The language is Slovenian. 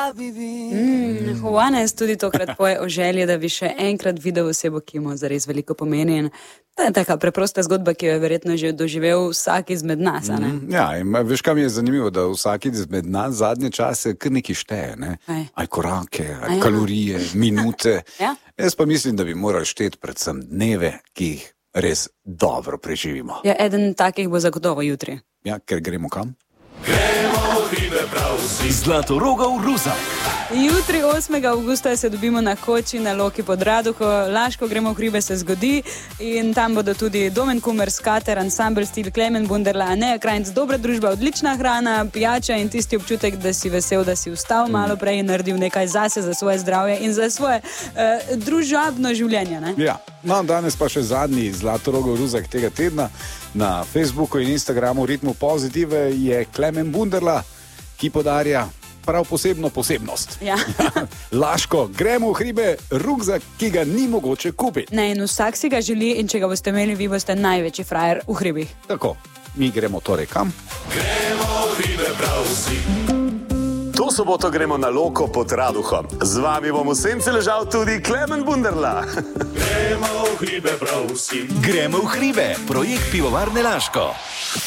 Juanes tudi tokrat poje o želji, da bi še enkrat videl osebo, ki mu zares veliko pomeni. In to je taka preprosta zgodba, ki jo je verjetno že doživel vsak izmed nas. Ja, in veš, kam je zanimivo, da vsak izmed nas zadnje čase kar nekaj šteje. Ne? Aj korake, aj kalorije, minute. Ja? Jaz pa mislim, da bi morali šteti predvsem dneve, ki jih res dobro preživimo. Ja, eden takih bo zagotovo jutri. Ja, ker gremo kam? Gremo v hribe prav vsi. Zlatorogov Ruzak. Jutri 8. avgusta se dobimo na Koči, na Loki pod Raduho. Laško gremo v hribe se zgodi in tam bodo tudi Domen Kumer, Skater, Ansambel Stil, Klemen Bunderla, Aneja Krajnc, dobra družba, odlična hrana, pijača in tisti občutek, da si vesel, da si vstal malo prej in naredil nekaj zase, za svoje zdravje in za svoje družabno življenje. Ne? Ja, no, danes pa še zadnji Zlatorogov Ruzak tega tedna. Na Facebooku in Instagramu Ritmu Pozitive je Klemen Bunderla, ki podarja prav posebno posebnost. Ja. Laško, gremo v hribe, rukzak, ki ga ni mogoče kupiti. Ne, in vsak si ga želi in če ga boste imeli, vi boste največji frajer v hribih. Tako, mi gremo torej kam? Gremo v hribe prav vsi. To soboto gremo na Loko pod Raduhom. Z vami bom v senci ležal tudi Klemen Bunderla. Gremo v hribe prav vsi. Gremo v hribe, projekt Pivovarne Laško.